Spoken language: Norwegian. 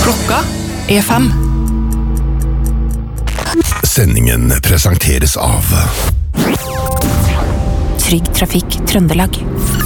Klokka er 5. Sendingen presenteres av Trygg Trafikk Trøndelag.